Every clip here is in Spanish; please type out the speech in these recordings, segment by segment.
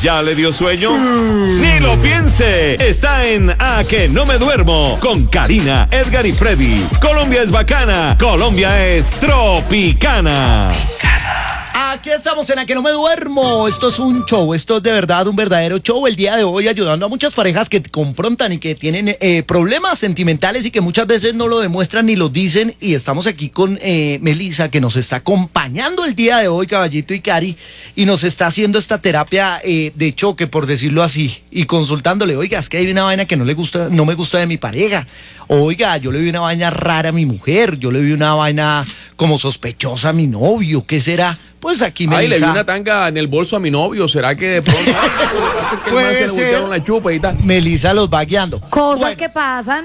¿Ya le dio sueño? ¡Ni lo piense! Está en A que no me duermo con Karina, Edgar y Freddy. Colombia es bacana, Colombia es tropicana. Aquí estamos en A que no me duermo. Esto es un show, esto es de verdad un verdadero show. El día de hoy ayudando a muchas parejas que confrontan y que tienen problemas sentimentales y que muchas veces no lo demuestran ni lo dicen. Y estamos aquí con Melissa, que nos está acompañando el día de hoy, Caballito y Cari, y nos está haciendo esta terapia de choque, por decirlo así, y consultándole, oiga, es que hay una vaina que no me gusta de mi pareja. Oiga, yo le vi una vaina rara a mi mujer, yo le vi una vaina como sospechosa a mi novio, ¿qué será? Pues aquí Melissa. Ay, le vi una tanga en el bolso a mi novio, ¿será que de pronto puede se le voltearon la chupa y tal? Melissa los va guiando. Cosas que pasan,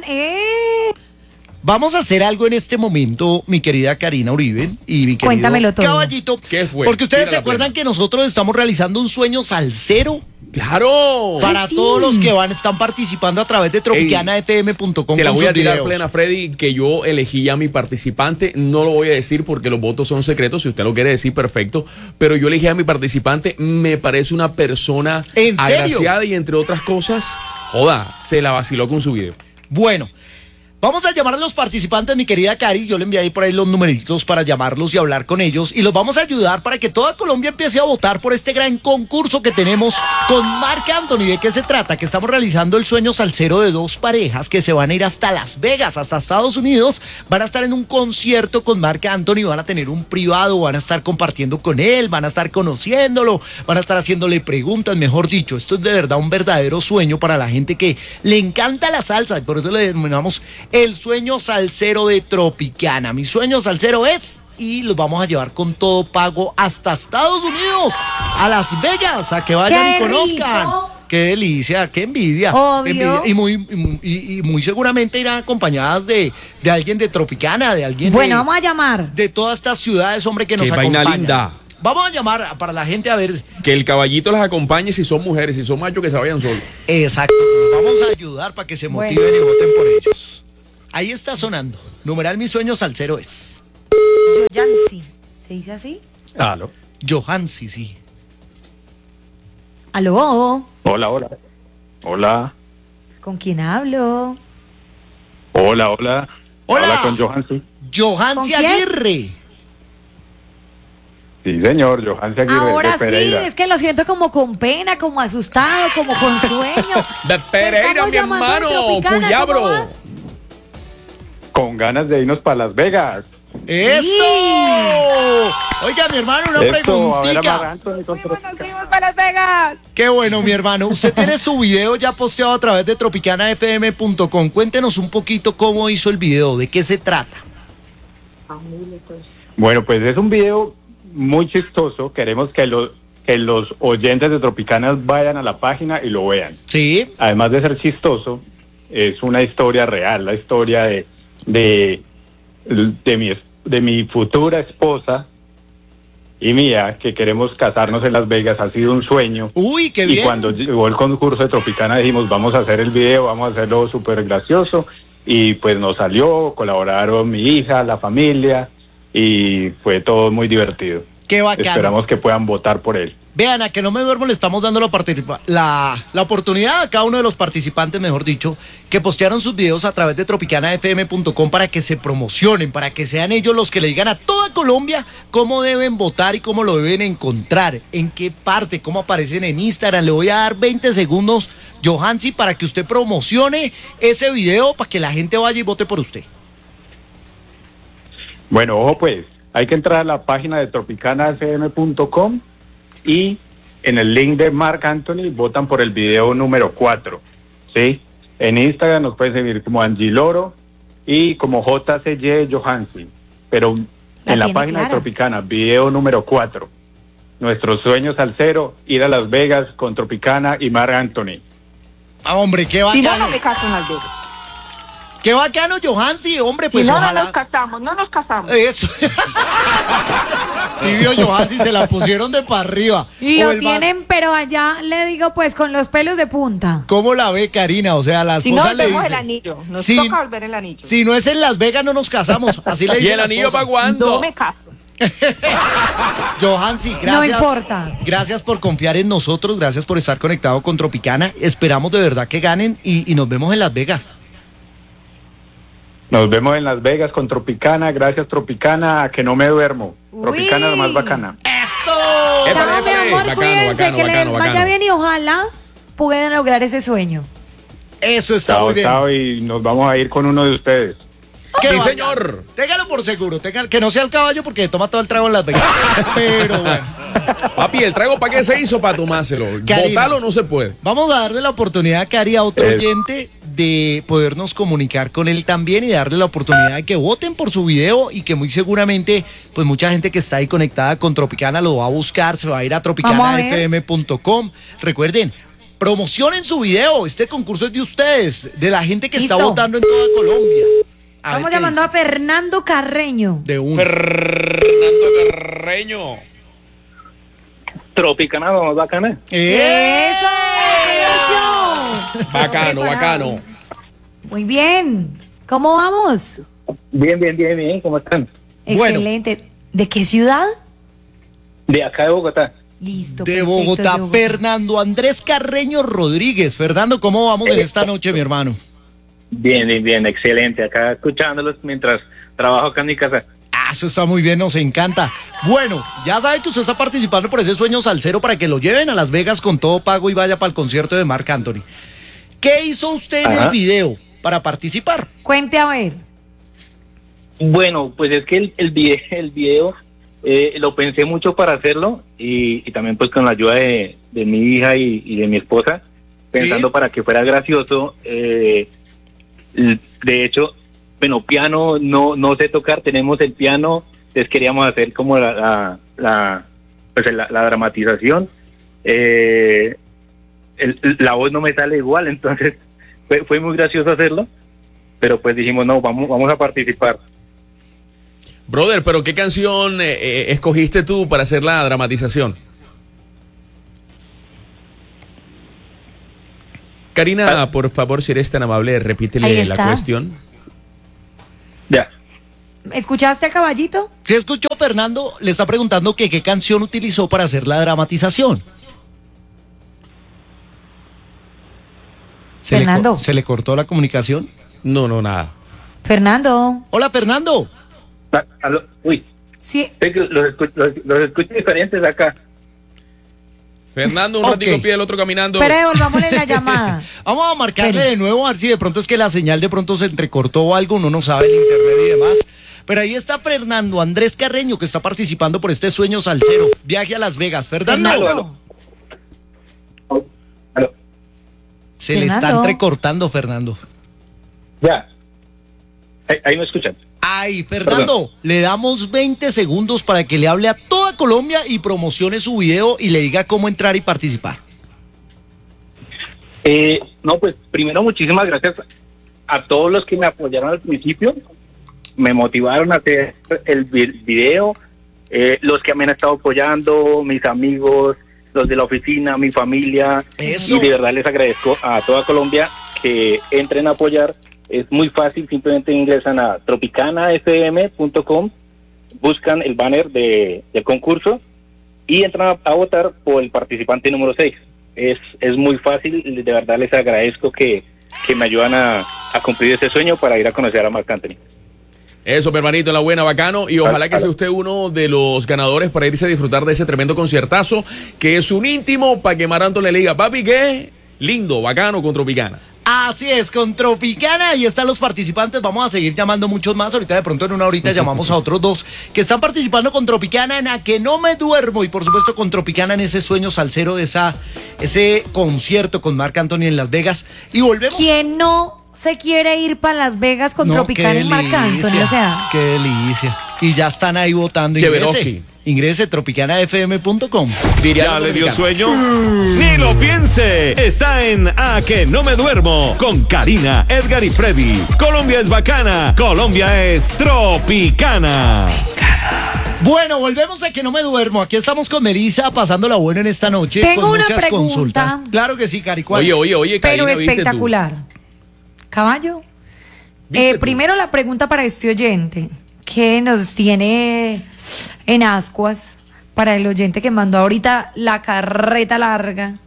Vamos a hacer algo en este momento, mi querida Karina Uribe y mi querido Cuéntamelo todo. Caballito. ¿Qué fue? Porque ustedes Tira se la acuerdan que nosotros estamos realizando un sueño salsero ¡Claro! para todos los que están participando a través de tropicanafm.com. Te la con voy a sus tirar videos. plena, Freddy, que yo elegí ya a mi participante. No lo voy a decir porque los votos son secretos. Si usted lo quiere decir, perfecto. Pero yo elegí a mi participante. Me parece una persona ¿En serio? agraciada y, entre otras cosas, joda, se la vaciló con su video. Bueno, vamos a llamar a los participantes, mi querida Cari. Yo le envié ahí por ahí los numeritos para llamarlos y hablar con ellos. Y los vamos a ayudar para que toda Colombia empiece a votar por este gran concurso que tenemos con Marc Anthony. ¿De qué se trata? Que estamos realizando el sueño salsero de dos parejas que se van a ir hasta Las Vegas, hasta Estados Unidos. Van a estar en un concierto con Marc Anthony, van a tener un privado, van a estar compartiendo con él, van a estar conociéndolo, van a estar haciéndole preguntas, mejor dicho. Esto es de verdad un verdadero sueño para la gente que le encanta la salsa y por eso le denominamos el sueño salsero de Tropicana. Mi sueño salsero es, y los vamos a llevar con todo pago hasta Estados Unidos, a Las Vegas, a que vayan y conozcan. Rico. Qué delicia, qué envidia. Obvio. Qué envidia. Y muy seguramente irán acompañadas de alguien de Tropicana, de alguien Bueno, vamos a llamar. de todas estas ciudades, hombre, que nos Qué vaina acompañan. linda. Vamos a llamar para la gente a ver. Que el caballito las acompañe si son mujeres, si son machos que se vayan solos. Exacto, vamos a ayudar para que se motiven Bueno. y voten por ellos. Ahí está sonando. Numeral mi sueño salsero es Yancy. ¿Se dice así? Claro. Johansi, sí. ¿Aló? Hola, hola. Hola. ¿Con quién hablo? Hola, hola. Hola. Habla con Johansi. Johansi ¿Con quién? Aguirre. Sí, señor, Johansi Aguirre Ahora de sí, Pereira. es que lo siento como con pena, como asustado, como con sueño. De Pereira, Estamos mi llamando de hermano, Tropicana, ¿cómo Cuyabro. vas? Con ganas de irnos para Las Vegas. ¡Eso! Sí. Oiga, mi hermano, una Esto, a ver a preguntita. Marc Anthony con Tropicana. para Las Vegas. Qué bueno, mi hermano. Usted tiene su video ya posteado a través de tropicanafm.com. Cuéntenos un poquito cómo hizo el video, de qué se trata. Bueno, pues es un video muy chistoso. Queremos que los oyentes de Tropicana vayan a la página y lo vean. Sí. Además de ser chistoso, es una historia real, la historia de mi futura esposa y mía, que queremos casarnos en Las Vegas. Ha sido un sueño. Uy, qué Y bien. cuando llegó el concurso de Tropicana dijimos, vamos a hacer el video, vamos a hacerlo súper gracioso. Y pues nos salió, colaboraron mi hija, la familia, y fue todo muy divertido. Qué bacano. Esperamos que puedan votar por él. Vean, a que no me duermo le estamos dando la oportunidad a cada uno de los participantes, mejor dicho, que postearon sus videos a través de tropicanafm.com para que se promocionen, para que sean ellos los que le digan a toda Colombia cómo deben votar y cómo lo deben encontrar, en qué parte, cómo aparecen en Instagram. Le voy a dar 20 segundos, Johansi, para que usted promocione ese video, para que la gente vaya y vote por usted. Bueno, ojo pues, hay que entrar a la página de tropicanafm.com y en el link de Marc Anthony votan por el video número 4, ¿sí? En Instagram nos pueden seguir como Angie Loro y como JCY Johansi, pero en la tiene página clara. de Tropicana, video número 4. Nuestro sueño salsero, ir a Las Vegas con Tropicana y Marc Anthony. Ah, hombre, qué Si no, bacano. no me caso en Las Vegas. Qué bacano, Johansi, hombre, Si pues no, no ojalá. nos casamos, no nos casamos. Eso. Sí, vio Johansi, se la pusieron de para arriba. Y O lo el man- tienen, pero allá le digo pues con los pelos de punta. ¿Cómo la ve Karina? O sea, la Si no, esposa le vemos el dice, anillo. Nos Sí. toca volver el anillo. si no es en Las Vegas no nos casamos. Así le ¿Y dice el la anillo esposa. para cuándo? No me caso. Johansi, gracias. No importa. Gracias por confiar en nosotros, gracias por estar conectado con Tropicana. Esperamos de verdad que ganen y nos vemos en Las Vegas. Nos vemos en Las Vegas con Tropicana. Gracias, Tropicana. A que no me duermo. Uy. Tropicana es la más bacana. ¡Eso! Épale, Chao, mi épale. amor, Bacano, cuídense, bacano, que les bacano, vaya bacano. bien y ojalá puedan lograr ese sueño. Eso está Chao, muy bien. chao. Y nos vamos a ir con uno de ustedes. Que Sí, vaya. señor. Téngalo por seguro, que no sea el caballo porque toma todo el trago en Las Vegas. Pero bueno, Papi, el trago para qué se hizo para tomárselo. Karina. Botarlo no se puede. vamos a darle la oportunidad a Cari, a otro oyente, de podernos comunicar con él también y darle la oportunidad de que voten por su video y que muy seguramente, pues mucha gente que está ahí conectada con Tropicana lo va a buscar, se va a ir a tropicanafm.com. Recuerden, promocionen su video, este concurso es de ustedes, de la gente que está Listo. votando en toda Colombia. A ver Estamos qué llamando a dice. Fernando Carreño. De uno. Fernando Carreño. Tropicana, vamos bacana. ¡Eso! ¡Bello! Bacano, Preparado. bacano. Muy bien. ¿Cómo vamos? Bien. ¿Cómo están? Bueno. Excelente. ¿De qué ciudad? De acá de Bogotá. Listo. De perfecto, Bogotá, de Bogotá. Fernando Andrés Carreño Rodríguez. Fernando, ¿cómo vamos en esta noche, mi hermano? Bien. Excelente. Acá escuchándolos mientras trabajo acá en mi casa. Ah, eso está muy bien, nos encanta. Bueno, ya sabe que usted está participando por ese sueño salsero para que lo lleven a Las Vegas con todo pago y vaya para el concierto de Marc Anthony. ¿Qué hizo usted en el Ajá. video para participar? Cuente a ver. Bueno, pues es que el video lo pensé mucho para hacerlo y también pues con la ayuda de mi hija y de mi esposa, pensando ¿Sí? para que fuera gracioso. De hecho, bueno, piano no sé tocar, tenemos el piano, entonces queríamos hacer como la dramatización. La voz no me sale igual, entonces fue muy gracioso hacerlo, pero pues dijimos, no, vamos a participar. Brother, pero ¿qué canción escogiste tú para hacer la dramatización? Karina, por favor, si eres tan amable, Ahí repítele está. la cuestión. Ya. ¿Escuchaste a Caballito? ¿Qué escuchó, Fernando? Le está preguntando que qué canción utilizó para hacer la dramatización. Fernando. ¿Se le cortó la comunicación? No, nada. Fernando. Hola, Fernando. Aló, uy, Sí. es que los escucho diferentes acá. Fernando, un Ok. ratico pide el otro caminando. Pero devolvámosle la llamada. Vamos a marcarle Espere. de nuevo a ver si de pronto es que la señal de pronto se entrecortó o algo, uno no sabe el internet y demás. Pero ahí está Fernando Andrés Carreño que está participando por este sueño salsero. Viaje a Las Vegas. Fernando, Aló. Aló, se le está Fernando. entrecortando, Fernando. ya. Ahí me escuchan. Ay, Fernando, le damos 20 segundos para que le hable a toda Colombia y promocione su video y le diga cómo entrar y participar. No, pues primero muchísimas gracias a todos los que me apoyaron al principio, me motivaron a hacer el video, los que me han estado apoyando, mis amigos, los de la oficina, mi familia. Eso. Y de verdad les agradezco a toda Colombia que entren a apoyar. Es muy fácil, simplemente ingresan a tropicanafm.com, buscan el banner del concurso y entran a votar por el participante número 6. Es muy fácil, de verdad les agradezco que me ayudan a cumplir ese sueño para ir a conocer a Marc Anthony. Eso, mi hermanito, la buena, bacano. Y ojalá que sea usted uno de los ganadores para irse a disfrutar de ese tremendo conciertazo, que es un íntimo para que Marc Anthony le diga, papi, ¿qué? Lindo, bacano con Tropicana. Así es, con Tropicana, ahí están los participantes, vamos a seguir llamando muchos más, ahorita de pronto en una horita llamamos a otros dos que están participando con Tropicana en A Que No Me Duermo y por supuesto con Tropicana en ese sueño salsero de ese concierto con Marc Anthony en Las Vegas y volvemos. ¿Quién no se quiere ir para Las Vegas con No, Tropicana qué y Marc Anthony? delicia, O sea, qué delicia. Y ya están ahí votando, Cheveroski. ingrese tropicanafm.com. ¿Ya le dio sueño? Ni lo piense. Está en A Que No Me Duermo con Karina, Edgar y Freddy. Colombia es bacana. Colombia es tropicana. Bueno, volvemos a Que No Me Duermo. Aquí estamos con Melissa pasándola buena en esta noche Tengo con una muchas pregunta. consultas. Claro que sí, Cari. ¿cuál? Oye, Karina, pero ¿viste tú? espectacular. Caballo. ¿Viste tú? Primero la pregunta para este oyente que nos tiene en ascuas, para el oyente que mandó ahorita la carreta larga.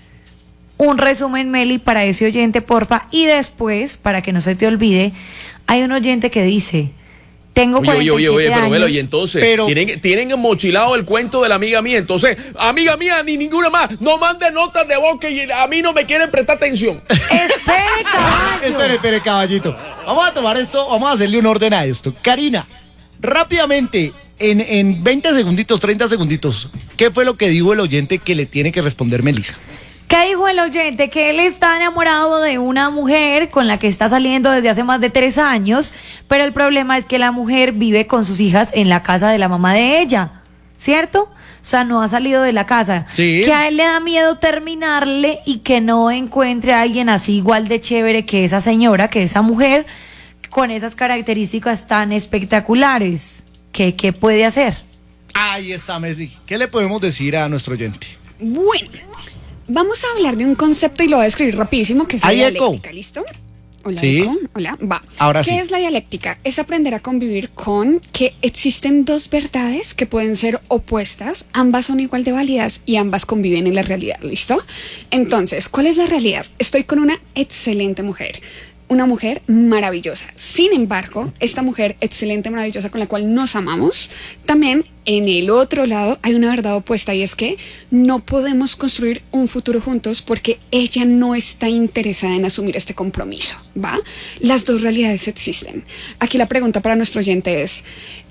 Un resumen, Meli, para ese oyente, porfa. Y después, para que no se te olvide, hay un oyente que dice... Tengo 47 pero años, velo, y entonces tienen mochilado el cuento de la amiga mía. Entonces, amiga mía, ni ninguna más, no mande notas de voz que a mí no me quieren prestar atención. Espere, caballo. Espere, caballito. Vamos a tomar esto, vamos a hacerle un orden a esto. Karina, rápidamente, en 20 segunditos, 30 segunditos, ¿qué fue lo que dijo el oyente que le tiene que responder Melissa? ¿Qué dijo el oyente? Que él está enamorado de una mujer con la que está saliendo desde hace más de 3 años, pero el problema es que la mujer vive con sus hijas en la casa de la mamá de ella, ¿cierto? O sea, no ha salido de la casa. Sí. Que a él le da miedo terminarle y que no encuentre a alguien así igual de chévere que esa señora, que esa mujer, con esas características tan espectaculares. ¿Qué puede hacer? Ahí está, Messi. ¿Qué le podemos decir a nuestro oyente? Bueno, vamos a hablar de un concepto y lo voy a escribir rapidísimo, que es la Ahí, dialéctica, ¿listo? Hola, Sí. Eco. Hola, va. Ahora ¿Qué sí. es la dialéctica? Es aprender a convivir con que existen dos verdades que pueden ser opuestas, ambas son igual de válidas y ambas conviven en la realidad, ¿listo? Entonces, ¿cuál es la realidad? Estoy con una excelente mujer. Una mujer maravillosa. Sin embargo, esta mujer excelente, maravillosa, con la cual nos amamos, también en el otro lado hay una verdad opuesta, y es que no podemos construir un futuro juntos porque ella no está interesada en asumir este compromiso, ¿va? Las dos realidades existen. Aquí la pregunta para nuestro oyente es,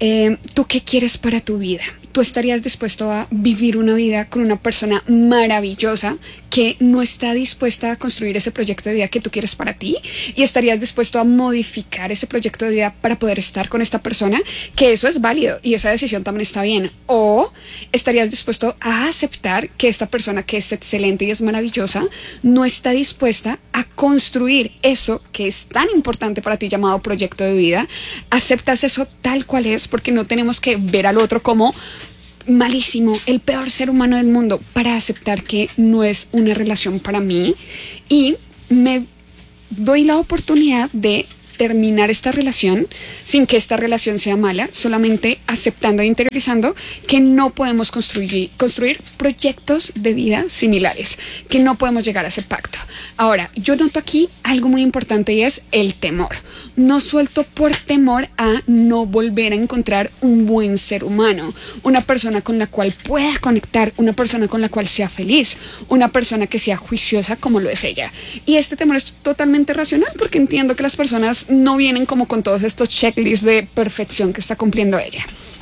¿tú qué quieres para tu vida? ¿Tú estarías dispuesto a vivir una vida con una persona maravillosa que no está dispuesta a construir ese proyecto de vida que tú quieres para ti? ¿Y estarías dispuesto a modificar ese proyecto de vida para poder estar con esta persona? Que eso es válido y esa decisión también está bien. ¿O estarías dispuesto a aceptar que esta persona, que es excelente y es maravillosa, no está dispuesta a construir eso que es tan importante para ti, llamado proyecto de vida? ¿Aceptas eso tal cual es? Porque no tenemos que ver al otro como malísimo, el peor ser humano del mundo, para aceptar que no es una relación para mí, y me doy la oportunidad de terminar esta relación sin que esta relación sea mala, solamente aceptando e interiorizando que no podemos construir proyectos de vida similares, que no podemos llegar a ese pacto. Ahora, yo noto aquí algo muy importante, y es el temor. No suelto por temor a no volver a encontrar un buen ser humano, una persona con la cual pueda conectar, una persona con la cual sea feliz, una persona que sea juiciosa como lo es ella. Y este temor es totalmente racional, porque entiendo que las personas no vienen como con todos estos checklists de perfección que está cumpliendo ella.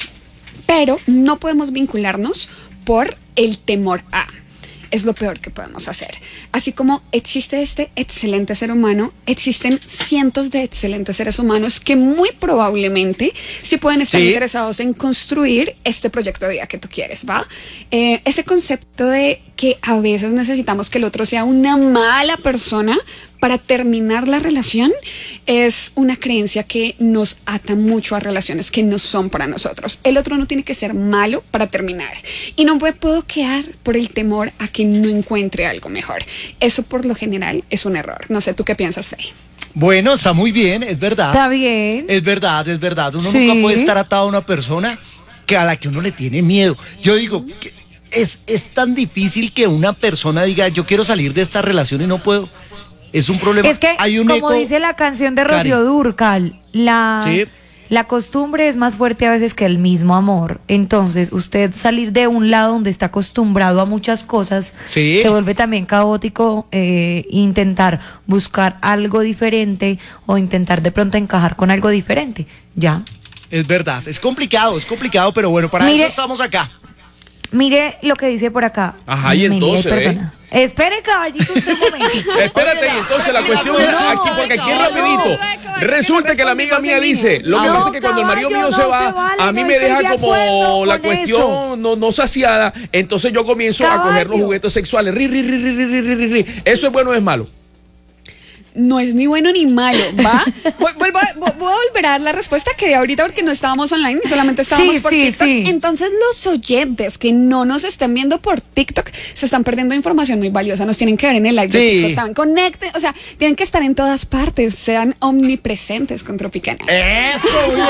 Pero no podemos vincularnos por el temor a. Es lo peor que podemos hacer. Así como existe este excelente ser humano, existen cientos de excelentes seres humanos que muy probablemente sí pueden estar interesados en construir este proyecto de vida que tú quieres, ¿va? Ese concepto de que a veces necesitamos que el otro sea una mala persona para terminar la relación es una creencia que nos ata mucho a relaciones que no son para nosotros. El otro no tiene que ser malo para terminar, y no me puedo quedar por el temor a que no encuentre algo mejor. Eso por lo general es un error. No sé, ¿tú qué piensas, Fey? Bueno, está muy bien, es verdad. Está bien. Es verdad, es verdad. Uno Sí. nunca puede estar atado a una persona a la que uno le tiene miedo. Yo digo, que es tan difícil que una persona diga, yo quiero salir de esta relación y no puedo. Es un problema. Es que, hay un como eco. dice la canción de Cari. Rocío Dúrcal, la costumbre es más fuerte a veces que el mismo amor. Entonces, usted salir de un lado donde está acostumbrado a muchas cosas, Sí. se vuelve también caótico, intentar buscar algo diferente o intentar de pronto encajar con algo diferente. Ya. Es verdad, es complicado, pero bueno, para Mire, eso estamos acá. Mire lo que dice por acá. Ajá, y Meli, entonces, perdona. Espere, caballito, usted un momento. Espérate, y entonces la cuestión es aquí, porque aquí es rapidito. Resulta que la amiga mía dice, lo que No, pasa es que cuando el marido mío caballo, se no va, se vale, a mí no me estoy deja de como acuerdo la con cuestión no saciada, entonces yo comienzo a coger los Caballo. juguetes sexuales. Ri. ¿Eso es bueno o es malo? no es ni bueno ni malo, ¿va? Voy a volver a dar la respuesta que di ahorita porque no estábamos online, solamente estábamos por TikTok. Entonces los oyentes que no nos estén viendo por TikTok se están perdiendo información muy valiosa, nos tienen que ver en el live de TikTok también. Conecten, o sea, tienen que estar en todas partes, sean omnipresentes con Tropicana. ¡Eso, bien!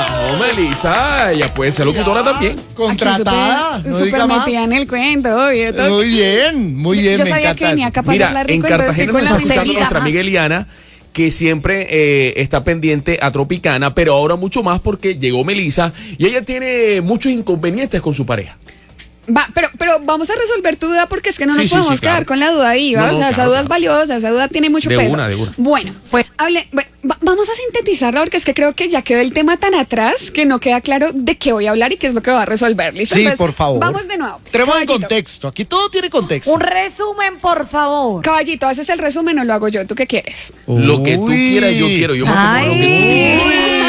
Melissa, ella puede ser locutora también. Contratada, no diga Súper más. metida en el cuento, obvio. Muy bien, muy bien, Yo me sabía encanta que venía eso. capaz de Mira, hablar en rico, entonces estoy Cartagena con nos la está escuchando mente. nuestra amiga Eliana, que siempre está pendiente a Tropicana, pero ahora mucho más porque llegó Melissa y ella tiene muchos inconvenientes con su pareja. Va, pero vamos a resolver tu duda porque es que no nos Sí, podemos claro. quedar con la duda ahí, ¿va? No, O sea, esa claro, duda es valiosa, esa duda tiene mucho De peso. una. Bueno, vamos a sintetizarla porque es que creo que ya quedó el tema tan atrás que no queda claro de qué voy a hablar y qué es lo que va a resolver, ¿listo? Sí, Entonces, por favor. Vamos de nuevo. Tenemos el Caballito. contexto, aquí todo tiene contexto. Un resumen, por favor. Caballito, ¿haces el resumen o lo hago yo? ¿Tú qué quieres? Lo que tú Uy. quieras, yo quiero. Yo me como lo que tú quieras.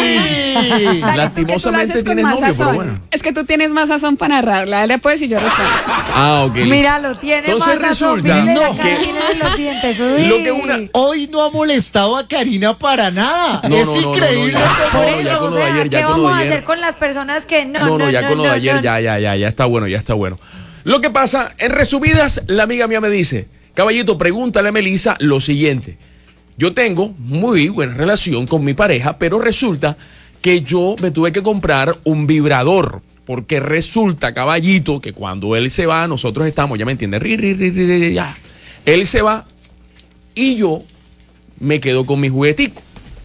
Uy. Dale, Lastimosamente tú que tú lo tienes haces con novio, más pero sazón. bueno. Es que tú tienes más sazón para narrarla. Dale pues y yo respondo. Ah, ok. Mira, lo tiene Entonces más sazón, resulta mírele la que- cara, mírele los dientes. Uy. Lo que una- Hoy no ha molestado a Karina para nada. No, es no, no, increíble. no, no, cómo- no, ya con lo de ayer, ¿qué ya con lo vamos de a ayer. hacer con las personas que No, ya con lo de ayer, ya está bueno, ya está bueno. Lo que pasa, en resumidas, la amiga mía me dice, caballito, pregúntale a Melissa lo siguiente. Yo tengo muy buena relación con mi pareja, pero resulta que yo me tuve que comprar un vibrador. Porque resulta, caballito, que cuando él se va, nosotros estamos, ya me entiendes, ya. Él se va y yo me quedo con mi juguetico.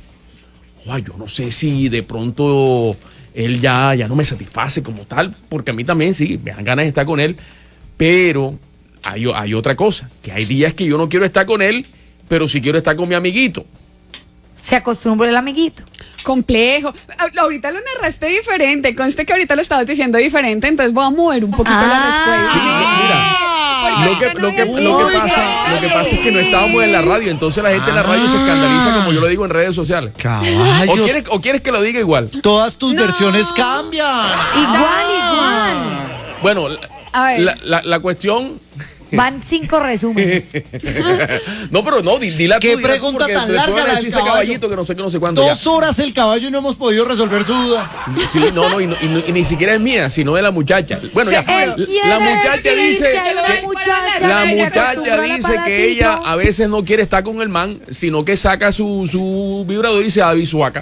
Ay, yo no sé si de pronto él ya no me satisface como tal, porque a mí también sí, me dan ganas de estar con él, pero hay otra cosa, que hay días que yo no quiero estar con él, pero sí quiero estar con mi amiguito. Se acostumbró el amiguito. Complejo. Ahorita lo narraste diferente. Conste que ahorita lo estabas diciendo diferente, entonces voy a mover un poquito la respuesta. Sí, mira. Lo que pasa es que no estábamos en la radio, entonces la gente en la radio se escandaliza como yo lo digo en redes sociales. Caballo, ¿O quieres que lo diga igual? todas tus versiones cambian. Igual. Bueno, A ver. la cuestión... Van 5 resúmenes. No, pero no, dila tú. ¿Qué dila tú, pregunta porque tan después larga van a la decir del ese caballo? caballito que no sé qué, no sé cuánto. 2 horas el caballo y no hemos podido resolver su duda. Sí, no, y ni siquiera es mía, sino de la muchacha. Bueno, ya. Él quiere La muchacha decir dice que la muchacha la se muchacha acostumbra al dice que ella aparatito. a veces no quiere estar con el man, sino que saca su vibrador y se da bisuaca.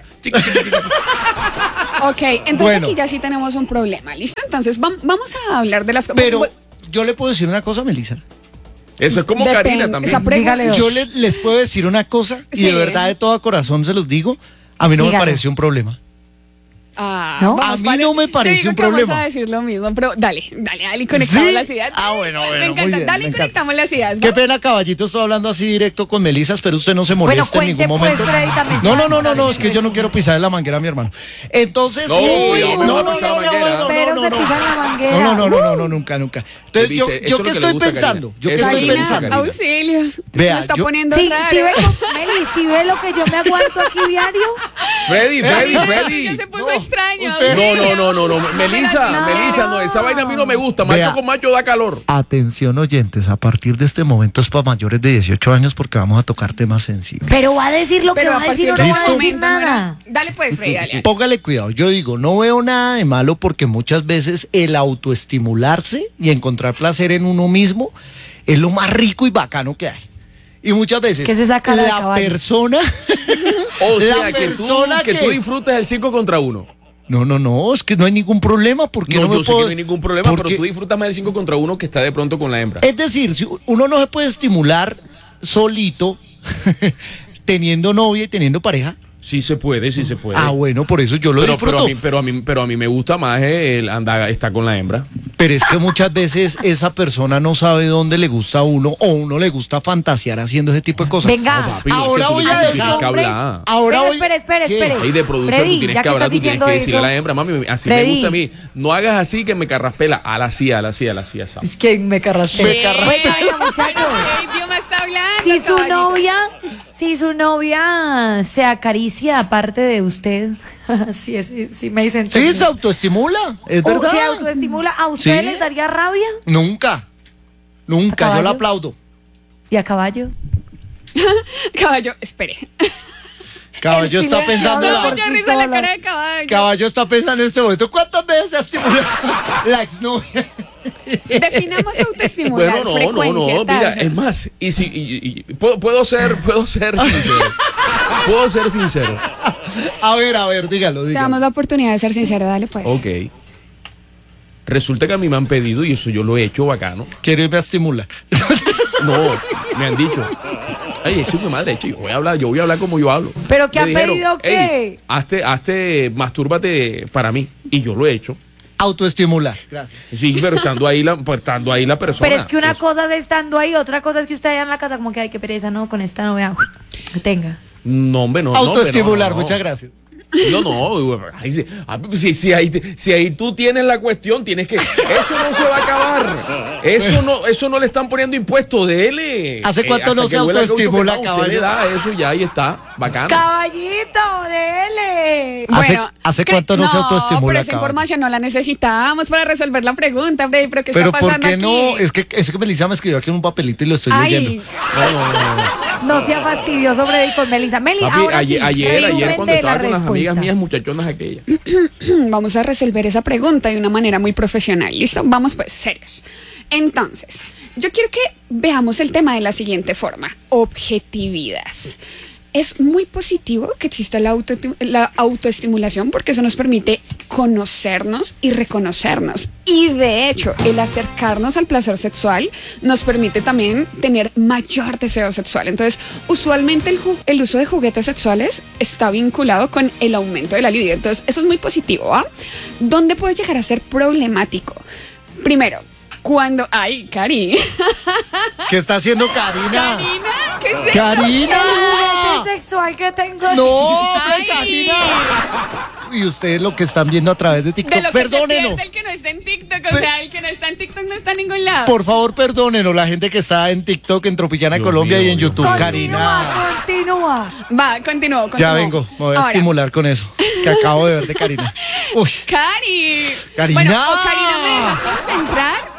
Ok, entonces Bueno. aquí ya sí tenemos un problema, ¿listo? Entonces vamos a hablar de las cosas. Pero yo le puedo decir una cosa, Melissa. Eso es como Depende, Karina también. esa pregunta- Dígale. Yo les puedo decir una cosa y Sí. de verdad de todo corazón se los digo. A mí no me Dígalo. parece un problema. ¿No? A mí no me parece Yo digo un que problema. Vamos a decir lo mismo, pero dale, y conectamos ¿Sí? las ideas. Bueno, Me muy encanta, bien, dale me y encanta. conectamos las ideas. Qué ¿va? pena, caballito, estoy hablando así directo con Melissa, pero usted no se Bueno, moleste en cuente ningún pues, momento. Freddy, también. No, es que yo no quiero pisar la manguera a mi hermano. Entonces, No, cuidado, no va a pisar la manguera. Pero se pisa en la manguera. no, nunca. Entonces, ¿Viste? yo Eso es qué lo que le estoy gusta a pensando, Karina. yo qué Eso es lo estoy que le gusta a pensando. Karina. Auxilio. Vea, Me está yo- poniendo Sí, raro. sí ve, Meli, si ve lo que yo me aguanto aquí diario. Freddy. Ya se puso No, extraño. usted- auxilio. No. Melissa, no, esa vaina a mí no me gusta. Macho Vea. con macho da calor. Atención, oyentes, a partir de este momento es para mayores de 18 años porque vamos a tocar temas sensibles. Pero va a decir lo que Pero va a a decir partir o de no ese va a decir momento no nada. era- Dale pues, Freddy, dale. Póngale cuidado, yo digo, no veo nada de malo porque muchas veces el autoestimularse y encontrar placer en uno mismo es lo más rico y bacano que hay. Y muchas veces ¿Qué es esa cara de la caballo? persona, O la sea, persona que tú disfrutas el 5 contra 1. no, es que no hay ningún problema porque no, No, me yo sé puedo... que no hay ningún problema, porque- pero tú disfrutas más del 5 contra 1 que está de pronto con la hembra. Es decir, si uno no se puede estimular solito teniendo novia y teniendo pareja. Sí se puede. Ah, bueno, por eso yo lo disfruto. Pero a mí me gusta más el andar, estar con la hembra. Pero es que muchas veces esa persona no sabe dónde le gusta a uno o uno le gusta fantasear haciendo ese tipo de cosas. Venga. No, papi, Ahora es que tú voy a tienes- dejar- tienes que hablar. Ahora voy... Espere. ¿Qué? Ahí de producción Freddy, tú tienes ya que que hablar, estás tú tienes diciendo que decirle a eso. la hembra, mami, así Freddy. me gusta a mí. No hagas así que me carraspela. A la sí, ¿sabes? Es que me carraste. Venga, muchachos. ¿Qué idioma está hablando? Si su caballito? novia se acaricia aparte de usted, sí me dicen. Sí, se autoestimula, es verdad. Se autoestimula, ¿a usted Sí. les daría rabia? Nunca, ¿A yo caballo? la aplaudo. ¿Y a caballo? Caballo, espere. Caballo El está silencio pensando habla la... por Mucha sí risa la sola. cara de caballo. Caballo está pensando en este momento. ¿Cuántas veces se ha estimulado la exnovia? Definamos autoestimular. Bueno, no, frecuencia, mira, tasa. es más, y si puedo ser sincero. Puedo ser sincero. A ver, dígalo, Te damos dígalo. la oportunidad de ser sincero, dale pues. Ok. Resulta que a mí me han pedido y eso yo lo he hecho bacano. Quiero irme a estimular. No, me han dicho. Ay, eso es madre, hecho, yo voy a hablar como yo hablo. ¿Pero qué Me ha dijeron, pedido qué? "Ey, hazte, mastúrbate para mí. Y yo lo he hecho. Autoestimular. Gracias. Sí, pero estando ahí la persona. Pero es que una Pues, cosa es estando ahí, otra cosa es que usted allá en la casa como que ay, qué pereza, no, con esta no vea. Tenga. No, hombre, no. Autoestimular, no, no. muchas gracias. No, ay, si ahí tú tienes la cuestión, tienes que. Eso no se va a acabar. Eso no le están poniendo impuestos, dele. ¿Hace cuánto Hasta no que se huela autoestimula, caucho, usted le caballo? da eso ya, ahí está. Bacano. Caballito, dele. ¿Hace cuánto no se autoestimula, pero esa caballo? información no la necesitamos para resolver la pregunta, Freddy. ¿Pero qué Pero está ¿por pasando qué aquí? no? Es que Melissa me escribió aquí en un papelito y lo estoy Ay, leyendo. No sea fastidioso, Freddy, con Melissa. Meli, Papi, ahora sí, ayer resumen cuando de estaba la con las amigas respuesta. mías muchachonas aquellas. vamos a resolver esa pregunta de una manera muy profesional. ¿Listo? Vamos pues, serios. Entonces, yo quiero que veamos el tema de la siguiente forma. Objetividad. Es muy positivo que exista la autoestimulación porque eso nos permite conocernos y reconocernos. Y de hecho, el acercarnos al placer sexual nos permite también tener mayor deseo sexual. Entonces, usualmente el uso de juguetes sexuales está vinculado con el aumento de la libido. Entonces, eso es muy positivo, ¿va? ¿Dónde puede llegar a ser problemático? Primero, cuando... ¡Ay, Cari! ¿Qué está haciendo Karina? ¿Karina? ¿Qué es eso? ¡Karina! El juguete sexual que tengo. ¡No, Ay. Karina! Y ustedes lo que están viendo a través de De TikTok, lo que se perdónenos. pierde el que no está en TikTok. O sea, el que no está en TikTok no está en ningún lado. Por favor, perdónenos la gente que está en TikTok, en Tropicana Dios Colombia mío, y en Dios YouTube. mío. Karina. Continúa. Va, continúo. Ya vengo, me voy a Ahora, estimular con eso que acabo de ver de Karina. Uy, Cari. Karina. Bueno, o Karina me deja concentrar.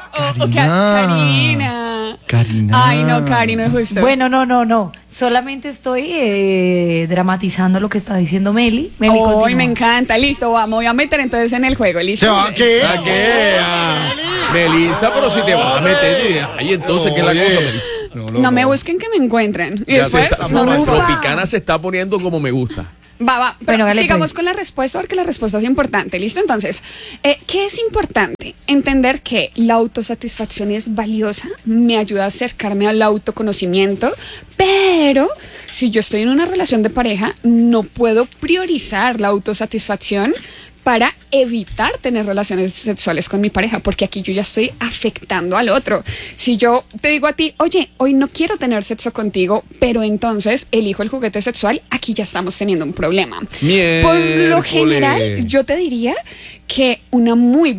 Karina. Karina. Ay, no, Cari, no es justo. Bueno, no. Solamente estoy dramatizando lo que está diciendo Meli. Meli, Hoy continúa. me encanta. Listo, vamos. Me voy a meter entonces en el juego. ¿Listo? ¿Se va a qué? ¿A qué? Melissa, pero si te vas a meter. Ay, entonces, ¿qué es la Oye. cosa, Melissa? No me busquen que me encuentren. Y Ya se después está- no Vamos, me pues. buscan. Tropicana se está poniendo como me gusta. Va. Pero Bueno, dale, sigamos pues. con la respuesta porque la respuesta es importante. ¿Listo? Entonces, ¿qué es importante? Entender que la autosatisfacción es valiosa, me ayuda a acercarme al autoconocimiento, pero si yo estoy en una relación de pareja, no puedo priorizar la autosatisfacción para evitar tener relaciones sexuales con mi pareja, porque aquí yo ya estoy afectando al otro. Si yo te digo a ti, oye, hoy no quiero tener sexo contigo, pero entonces elijo el juguete sexual, aquí ya estamos teniendo un problema. Por lo Miércoles. general, yo te diría que una muy